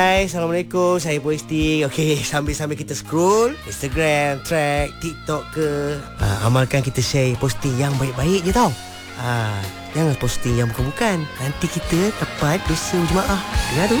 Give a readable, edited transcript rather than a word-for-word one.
Hai, Assalamualaikum. Saya posting. Okey, sambil-sambil kita scroll Instagram, track, TikTok ke, amalkan kita share posting yang baik-baik je tau. Jangan posting yang bukan-bukan. Nanti kita dapat dosa berjemaah. Dengar tu.